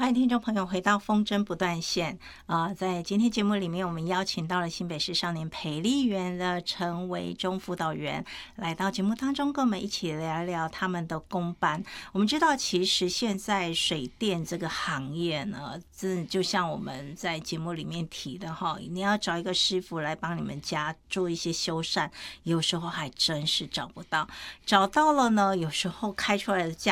欢迎听众朋友回到风筝不断线。在今天节目里面，我们邀请到了新北市少年培力园的陈维忠辅导员来到节目当中，跟我们一起聊一聊他们的工班。我们知道，其实现在水电这个行业呢，真的就像我们在节目里面提的哈，你要找一个师傅来帮你们家做一些修缮，有时候还真是找不到。找到了呢，有时候开出来的价